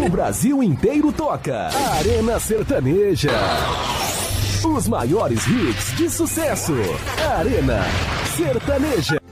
O Brasil inteiro toca. Arena Sertaneja. Os maiores hits de sucesso. Arena Sertaneja.